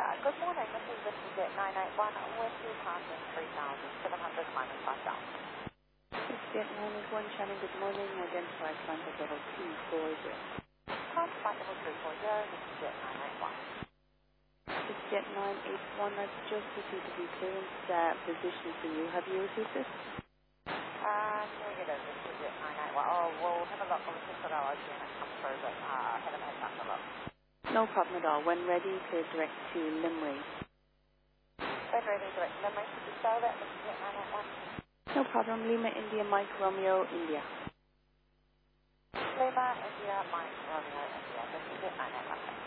Good morning. This is Jet 981 Westview Parking 3700 minus 5,000. Jet 981 Shannon, good morning. Identify flight level 240. Flight level 240. This is Jet 981. This is Jet 981. I've just received a clearance position for you. Have you received this? Negative. This is Jet 981. Oh, we'll have a look. We'll just got our OGN and come through, but haven't had time to look. No problem at all. When ready, clear direct to Limray. When ready, direct to Limray. Should we spell that? This is Jet 981. No problem. Lima, India, Mike, Romeo, India. Lima, India, Mike, Romeo, India. This is Jet 981.